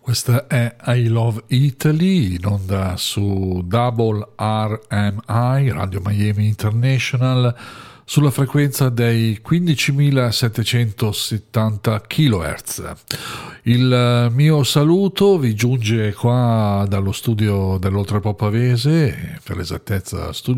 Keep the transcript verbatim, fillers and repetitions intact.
Questa è I Love Italy, in onda su Double R M I, Radio Miami International, sulla frequenza dei quindicimilasettecentosettanta chilohertz. Il mio saluto vi giunge qua dallo studio dell'Oltrepò Pavese, per l'esattezza studio